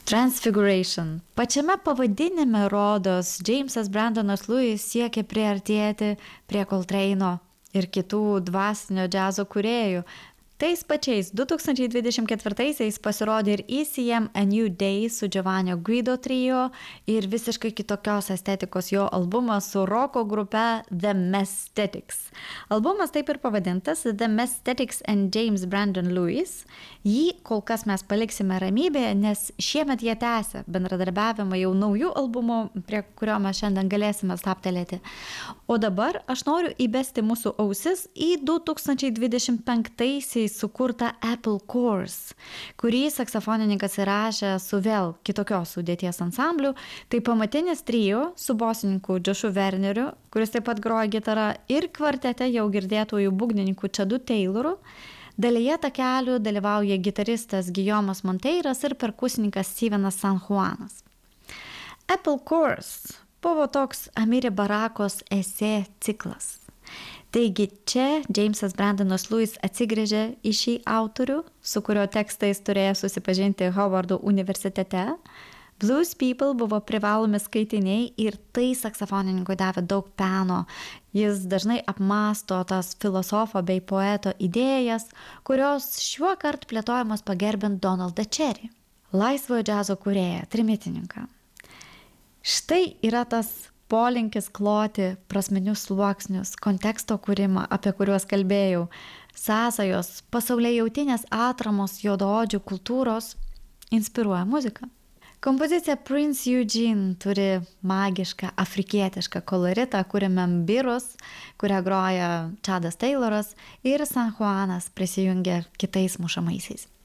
Transfiguration. Pačiame pavadinime rodos Jamesas Brandonas Lewis siekia priartėti prie Coltrane'o ir kitų dvasinio džiazo kūrėjų. Tais pačiais 2024-aisiais pasirodė ir ECM A New Day su Giovanni Guido trio ir visiškai kitokios estetikos jo albumas su roko grupe The Messthetics. Albumas taip ir pavadintas The Messthetics and James Brandon Lewis. Jį kol kas mes paliksime ramybėje, nes šiemet jie tęsia bendradarbiavimą jau naujų albumų, prie kurio mes šiandien galėsime stabtelėti. O dabar aš noriu įbesti mūsų ausis į 2025-aisiais sukurtą Apple Course, kurį saksofonininkas įrašė su vėl kitokios sudėties ansambliu. Tai pamatinis trio su bosininku Joshu Werneriu, kuris taip pat groja gitarą, ir kvartete jau girdėtojų būgnininku Chadu Tayloru. Dalyje takelių dalyvauja gitaristas Guillaumas Monteiras ir perkusininkas Stevenas San Juanas. Apple Course buvo toks Amiri Barakos esė ciklas. Taigi čia Jamesas Brandonas Lewis atsigręžė į šį autorių, su kurio tekstais turėjo susipažinti Hovardo universitete. Blues People buvo privalomi skaitiniai ir tai saksofonininkui davė daug peno. Jis dažnai apmąsto tas filosofo bei poeto idėjas, kurios šiuo kartu plėtojamos pagerbint Donaldą Cherry, laisvojo džiazo kūrėją, trimitininką. Štai yra tas polinkis kloti prasminius sluoksnius, konteksto kūrimą, apie kuriuos kalbėjau, sąsajos, pasaulėjautinės atramos juodaodžių kultūros inspiruoja muziką. Kompozicija Prince Eugene turi magišką afrikietišką koloritą, kuriame mbirus, kurią groja Chadas Tayloras, ir San Juanas prisijungia kitais mušamaisiais.